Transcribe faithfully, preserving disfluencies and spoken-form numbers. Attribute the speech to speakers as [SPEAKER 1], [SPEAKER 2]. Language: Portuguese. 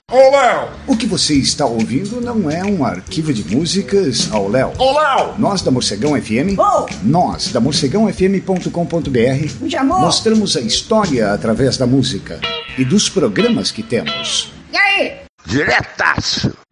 [SPEAKER 1] Ô, Léo!
[SPEAKER 2] O que você está ouvindo não é um arquivo de músicas ao Léo.
[SPEAKER 1] Ô, Léo!
[SPEAKER 2] Nós da Morcegão F M,
[SPEAKER 3] oh.
[SPEAKER 2] nós da morcegão f m ponto com ponto b r, mostramos a história através da música e dos programas que temos.
[SPEAKER 3] E aí?
[SPEAKER 1] Diretaço!